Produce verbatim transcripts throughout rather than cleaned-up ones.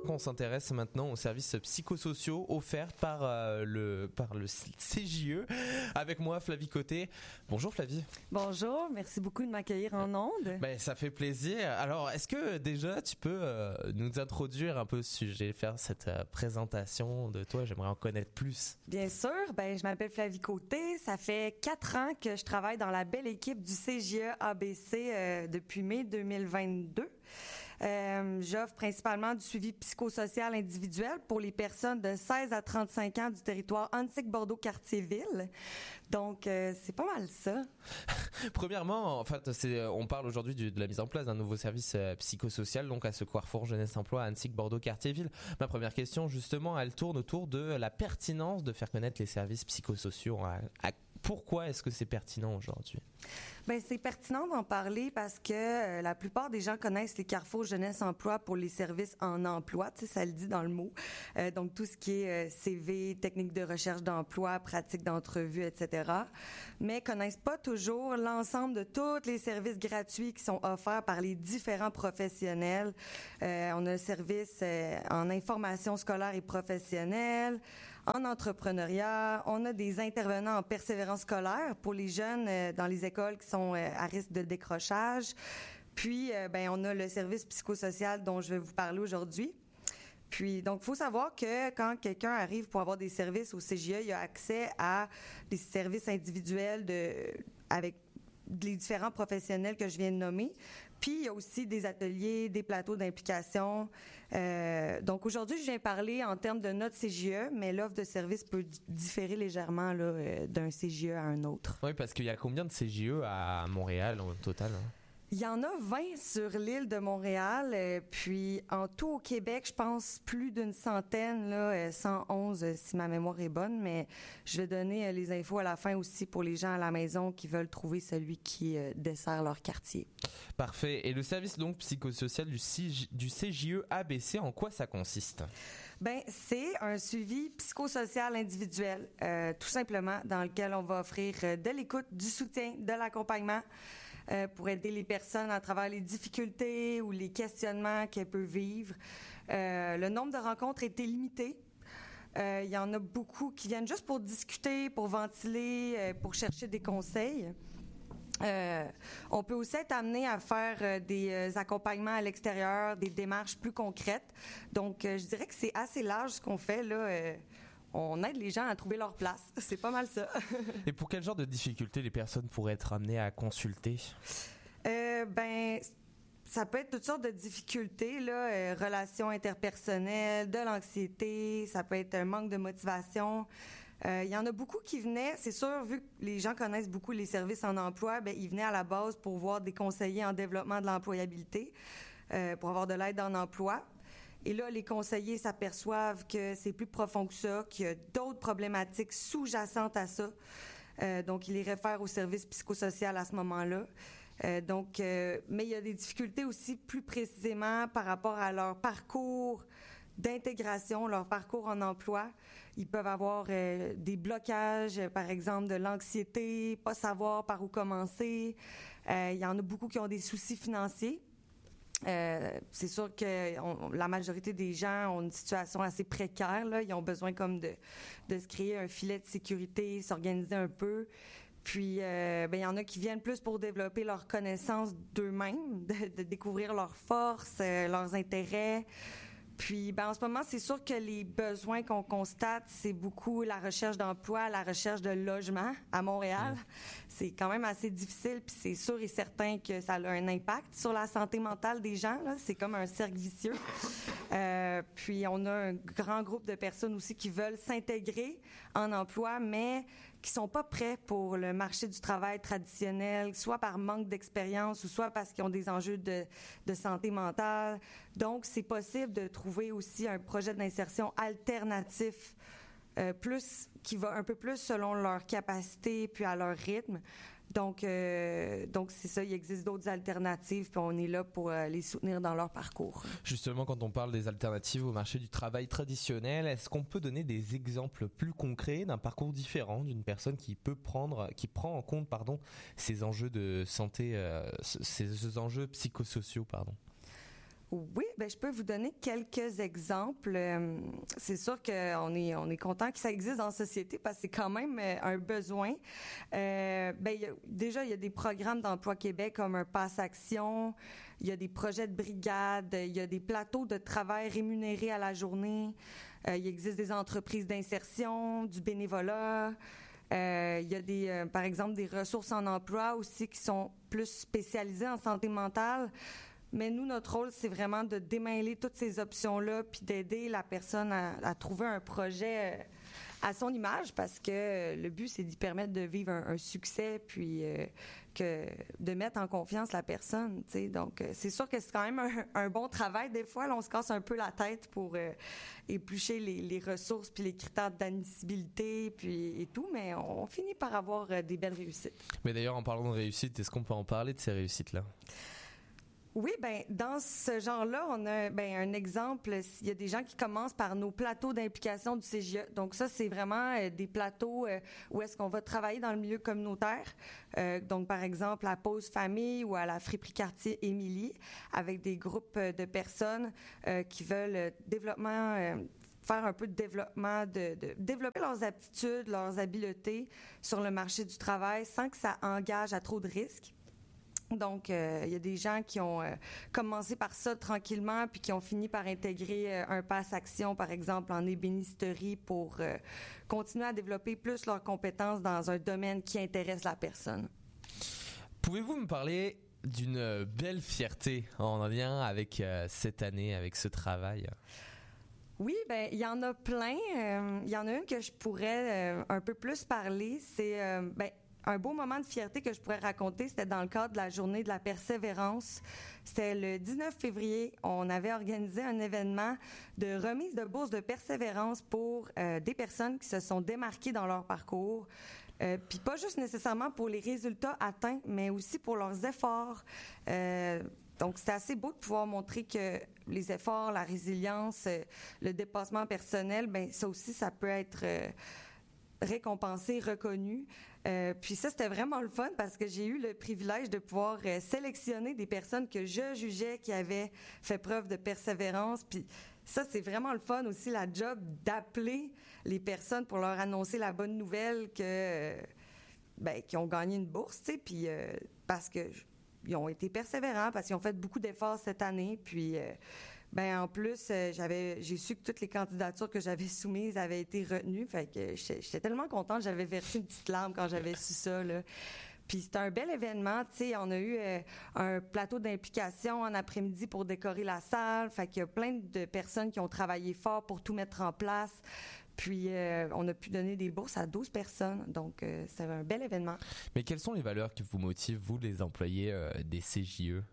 On s'intéresse maintenant aux services psychosociaux offerts par euh, le par le C J E. Avec moi, Flavie Côté. Bonjour Flavie. Bonjour, merci beaucoup de m'accueillir en ondes. Ben ça fait plaisir. Alors, est-ce que déjà tu peux euh, nous introduire un peu ce sujet, faire cette euh, présentation de toi? J'aimerais en connaître plus. Bien sûr. Ben je m'appelle Flavie Côté. Ça fait quatre ans que je travaille dans la belle équipe du C J E A B C euh, depuis mai deux mille vingt-deux. Euh, j'offre principalement du suivi psychosocial individuel pour les personnes de seize à trente-cinq ans du territoire Antique-Bordeaux-Cartierville. Donc, euh, c'est pas mal ça. Premièrement, en fait, c'est, on parle aujourd'hui du, de la mise en place d'un nouveau service euh, psychosocial, donc à ce Carrefour Jeunesse Emploi à Antique-Bordeaux-Cartierville. Ma première question, justement, elle tourne autour de la pertinence de faire connaître les services psychosociaux. À, à, pourquoi est-ce que c'est pertinent aujourd'hui? Ben c'est pertinent d'en parler parce que euh, la plupart des gens connaissent les Carrefour Jeunesse Emploi pour les services en emploi, tu sais, ça le dit dans le mot. Euh, donc tout ce qui est euh, C V, technique de recherche d'emploi, pratique d'entrevue, et cetera. Mais connaissent pas toujours l'ensemble de tous les services gratuits qui sont offerts par les différents professionnels. Euh, on a un service euh, en information scolaire et professionnelle, en entrepreneuriat. On a des intervenants en persévérance scolaire pour les jeunes euh, dans les écoles qui sont euh, à risque de décrochage. Puis, euh, ben, on a le service psychosocial dont je vais vous parler aujourd'hui. Puis, donc, il faut savoir que quand quelqu'un arrive pour avoir des services au C J E, il a accès à des services individuels de, avec les différents professionnels que je viens de nommer. Puis, il y a aussi des ateliers, des plateaux d'implication. Euh, donc, aujourd'hui, je viens parler en termes de notre C J E, mais l'offre de service peut différer légèrement là, euh, d'un C J E à un autre. Oui, parce qu'il y a combien de C J E à Montréal au total, hein? Il y en a vingt sur l'île de Montréal, euh, puis en tout au Québec, je pense plus d'une centaine, là, euh, cent onze euh, si ma mémoire est bonne, mais je vais donner euh, les infos à la fin aussi pour les gens à la maison qui veulent trouver celui qui euh, dessert leur quartier. Parfait. Et le service donc psychosocial du, C J, du C J E A B C, en quoi ça consiste? Ben, c'est un suivi psychosocial individuel, euh, tout simplement, dans lequel on va offrir euh, de l'écoute, du soutien, de l'accompagnement euh, pour aider les personnes à travers les difficultés ou les questionnements qu'elles peuvent vivre. Euh, le nombre de rencontres est limité. Euh, il y en a beaucoup qui viennent juste pour discuter, pour ventiler, euh, pour chercher des conseils. Euh, on peut aussi être amené à faire euh, des euh, accompagnements à l'extérieur, des démarches plus concrètes. Donc, euh, je dirais que c'est assez large ce qu'on fait là. Euh, on aide les gens à trouver leur place. C'est pas mal ça. Et pour quel genre de difficultés les personnes pourraient être amenées à consulter? Euh, ben, ça peut être toutes sortes de difficultés, là, euh, relations interpersonnelles, de l'anxiété, ça peut être un manque de motivation. Euh, il y en a beaucoup qui venaient, c'est sûr, vu que les gens connaissent beaucoup les services en emploi, ben ils venaient à la base pour voir des conseillers en développement de l'employabilité, euh, pour avoir de l'aide en emploi. Et là, les conseillers s'aperçoivent que c'est plus profond que ça, qu'il y a d'autres problématiques sous-jacentes à ça. Euh, donc, ils les réfèrent au service psychosocial à ce moment-là. Euh, donc, euh, mais il y a des difficultés aussi plus précisément par rapport à leur parcours d'intégration, leur parcours en emploi. Ils peuvent avoir euh, des blocages, euh, par exemple de l'anxiété, pas savoir par où commencer. Euh, il y en a beaucoup qui ont des soucis financiers. Euh, c'est sûr que on, la majorité des gens ont une situation assez précaire, là. Ils ont besoin comme de, de se créer un filet de sécurité, s'organiser un peu. Puis, euh, ben, il y en a qui viennent plus pour développer leur connaissance d'eux-mêmes, de, de découvrir leurs forces, euh, leurs intérêts. Puis, ben, en ce moment, c'est sûr que les besoins qu'on constate, c'est beaucoup la recherche d'emploi, la recherche de logement à Montréal. Mmh. C'est quand même assez difficile, puis c'est sûr et certain que ça a un impact sur la santé mentale des gens, là. C'est comme un cercle vicieux. Euh, puis, on a un grand groupe de personnes aussi qui veulent s'intégrer en emploi, mais qui sont pas prêts pour le marché du travail traditionnel, soit par manque d'expérience ou soit parce qu'ils ont des enjeux de, de santé mentale. Donc, c'est possible de trouver aussi un projet d'insertion alternatif, euh, plus qui va un peu plus selon leur capacité puis à leur rythme. Donc, euh, donc c'est ça, il existe d'autres alternatives, puis on est là pour euh, les soutenir dans leur parcours. Justement, quand on parle des alternatives au marché du travail traditionnel, est-ce qu'on peut donner des exemples plus concrets d'un parcours différent d'une personne qui peut prendre, qui prend en compte, pardon, ces enjeux de santé, euh, ces enjeux psychosociaux, pardon? Oui, ben je peux vous donner quelques exemples. Euh, c'est sûr qu'on est on est content que ça existe dans la société parce que c'est quand même euh, un besoin. Euh, ben y a, déjà il y a des programmes d'Emploi Québec comme un Pass Action, il y a des projets de brigade, il y a des plateaux de travail rémunérés à la journée. Euh, il existe des entreprises d'insertion, du bénévolat. Euh, il y a des, euh, par exemple, des ressources en emploi aussi qui sont plus spécialisées en santé mentale. Mais nous, notre rôle, c'est vraiment de démêler toutes ces options-là puis d'aider la personne à, à trouver un projet à son image parce que le but, c'est d'y permettre de vivre un, un succès puis euh, que de mettre en confiance la personne. T'sais. Donc, euh, c'est sûr que c'est quand même un, un bon travail. Des fois, là, on se casse un peu la tête pour euh, éplucher les, les ressources puis les critères d'admissibilité puis et tout, mais on, on finit par avoir euh, des belles réussites. Mais d'ailleurs, en parlant de réussite, est-ce qu'on peut en parler de ces réussites-là? Oui, ben dans ce genre-là, on a ben un exemple. Il y a des gens qui commencent par nos plateaux d'implication du C J E. Donc ça, c'est vraiment euh, des plateaux euh, où est-ce qu'on va travailler dans le milieu communautaire. Euh, donc par exemple à Pause Famille ou à la friperie quartier Émilie, avec des groupes de personnes euh, qui veulent euh, développement. Euh, faire un peu de développement, de, de développer leurs aptitudes, leurs habiletés sur le marché du travail sans que ça engage à trop de risques. Donc, euh, il y a des gens qui ont euh, commencé par ça tranquillement, puis qui ont fini par intégrer euh, un pass action, par exemple, en ébénisterie pour euh, continuer à développer plus leurs compétences dans un domaine qui intéresse la personne. Pouvez-vous me parler d'une belle fierté en lien avec euh, cette année, avec ce travail? Oui, ben il y en a plein. Euh, il y en a une que je pourrais euh, un peu plus parler. C'est euh, ben un beau moment de fierté que je pourrais raconter, c'était dans le cadre de la journée de la persévérance. C'était le dix-neuf février. On avait organisé un événement de remise de bourse de persévérance pour euh, des personnes qui se sont démarquées dans leur parcours. Euh, puis pas juste nécessairement pour les résultats atteints, mais aussi pour leurs efforts. Euh, donc, c'était assez beau de pouvoir montrer que les efforts, la résilience, euh, le dépassement personnel, ben ça aussi, ça peut être euh, récompensé, reconnu. Euh, puis ça, c'était vraiment le fun parce que j'ai eu le privilège de pouvoir euh, sélectionner des personnes que je jugeais qui avaient fait preuve de persévérance. Puis ça, c'est vraiment le fun aussi, la job d'appeler les personnes pour leur annoncer la bonne nouvelle que euh, ben, qu'ils ont gagné une bourse, tu sais, puis euh, parce que ils ont été persévérants, parce qu'ils ont fait beaucoup d'efforts cette année, puis euh, ben en plus, euh, j'avais, j'ai su que toutes les candidatures que j'avais soumises avaient été retenues. Fait que j'étais, j'étais tellement contente, j'avais versé une petite larme quand j'avais su ça, là. Puis c'était un bel événement, tu sais, on a eu euh, un plateau d'implication en après-midi pour décorer la salle. Fait qu'il y a plein de personnes qui ont travaillé fort pour tout mettre en place. Puis euh, on a pu donner des bourses à douze personnes. Donc euh, c'était un bel événement. Mais quelles sont les valeurs qui vous motivent, vous, les employés euh, des C J E?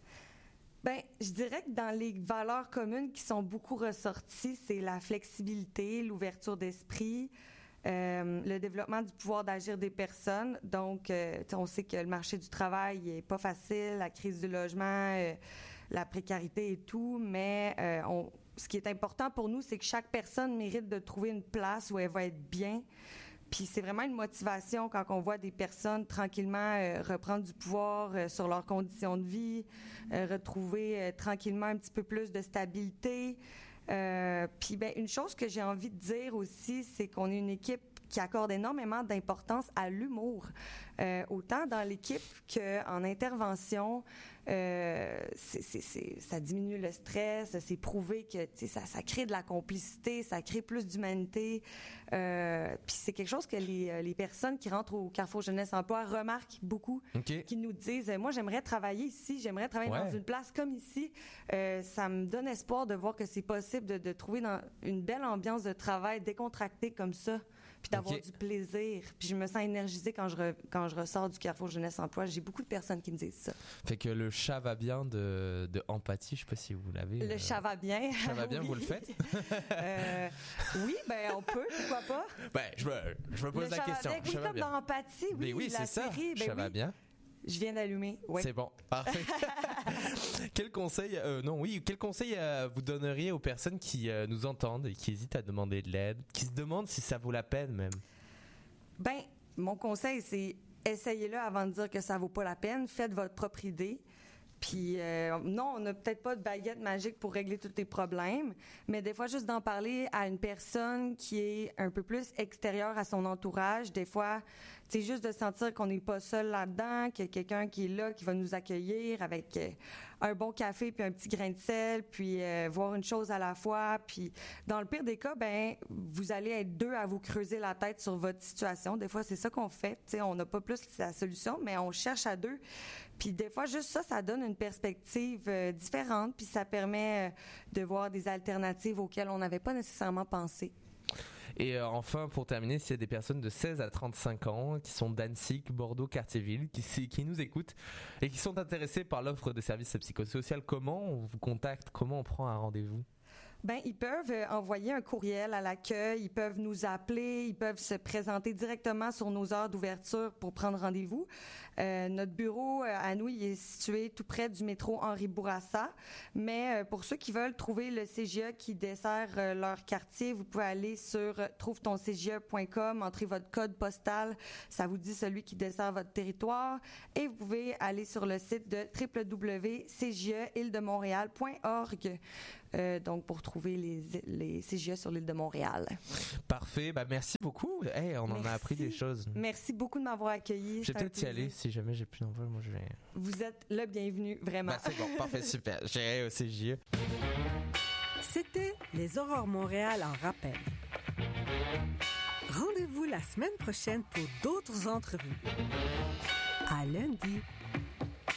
Ben, je dirais que dans les valeurs communes qui sont beaucoup ressorties, c'est la flexibilité, l'ouverture d'esprit, euh, le développement du pouvoir d'agir des personnes. Donc, euh, on sait que le marché du travail est pas facile, la crise du logement, euh, la précarité et tout, mais euh, on, ce qui est important pour nous, c'est que chaque personne mérite de trouver une place où elle va être bien. Puis c'est vraiment une motivation quand on voit des personnes tranquillement euh, reprendre du pouvoir euh, sur leurs conditions de vie, euh, retrouver euh, tranquillement un petit peu plus de stabilité. Euh, puis ben une chose que j'ai envie de dire aussi, c'est qu'on est une équipe qui accorde énormément d'importance à l'humour, euh, autant dans l'équipe qu'en intervention. Euh, c'est, c'est, c'est, ça diminue le stress, c'est prouvé que tu sais, ça, ça crée de la complicité, ça crée plus d'humanité. Euh, puis c'est quelque chose que les, les personnes qui rentrent au Carrefour Jeunesse Emploi remarquent beaucoup, okay. qui nous disent « Moi, j'aimerais travailler ici, j'aimerais travailler ouais. dans une place comme ici. Euh, » Ça me donne espoir de voir que c'est possible de, de trouver dans une belle ambiance de travail décontractée comme ça, puis d'avoir okay. du plaisir. Puis je me sens énergisée quand je, re, quand je ressors du Carrefour Jeunesse Emploi. J'ai beaucoup de personnes qui me disent ça. Fait que le chat va bien de, de empathie, je sais pas si vous l'avez. Le euh... chat va bien. Chat va bien, oui. vous le faites? euh, oui, ben on peut, pourquoi pas? Ben, je me, je me pose le la question. Oui, chat comme va dans Empathie, oui, mais oui, la c'est série. ça. Ben chat oui. va bien. Je viens d'allumer. Oui. C'est bon, parfait. Quel conseil, euh, non, oui, quel conseil euh, vous donneriez aux personnes qui euh, nous entendent et qui hésitent à demander de l'aide, qui se demandent si ça vaut la peine même? Ben, mon conseil, c'est essayez-le avant de dire que ça vaut pas la peine. Faites votre propre idée. Puis euh, non, on n'a peut-être pas de baguette magique pour régler tous tes problèmes, mais des fois, juste d'en parler à une personne qui est un peu plus extérieure à son entourage, des fois, c'est juste de sentir qu'on n'est pas seul là-dedans, qu'il y a quelqu'un qui est là, qui va nous accueillir avec euh, un bon café puis un petit grain de sel, puis euh, voir une chose à la fois. Puis dans le pire des cas, ben vous allez être deux à vous creuser la tête sur votre situation. Des fois, c'est ça qu'on fait. Tu sais, on n'a pas plus la solution, mais on cherche à deux. Puis des fois, juste ça, ça donne une perspective euh, différente, puis ça permet euh, de voir des alternatives auxquelles on n'avait pas nécessairement pensé. Et euh, enfin, pour terminer, s'il y a des personnes de seize à trente-cinq ans qui sont d'Annecy, Bordeaux, Cartierville, qui, qui nous écoutent et qui sont intéressés par l'offre de services psychosocial, comment on vous contacte? Comment on prend un rendez-vous? Ben, ils peuvent envoyer un courriel à l'accueil, ils peuvent nous appeler, ils peuvent se présenter directement sur nos heures d'ouverture pour prendre rendez-vous. Euh, notre bureau à nous, il est situé tout près du métro Henri Bourassa, mais pour ceux qui veulent trouver le C G E qui dessert leur quartier, vous pouvez aller sur trouve ton c g e point com, entrez votre code postal, ça vous dit celui qui dessert votre territoire, et vous pouvez aller sur le site de w w w point c g e île de montréal point org. Euh, donc, pour trouver les, les C G E sur l'île de Montréal. Parfait. Bah, merci beaucoup. Hey, on merci. en a appris des choses. Merci beaucoup de m'avoir accueilli. Je vais peut-être y aller si jamais j'ai plus d'envoi. Moi, je vais... Vous êtes le bienvenu, vraiment. Bah, c'est bon. Parfait. Super. J'irai au C G E. C'était les Aurores Montréal en rappel. Rendez-vous la semaine prochaine pour d'autres entrevues. À lundi.